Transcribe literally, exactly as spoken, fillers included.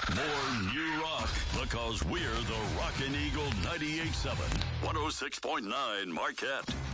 More new rock because we're the Rockin' Eagle ninety-eight point seven, one oh six point nine Marquette.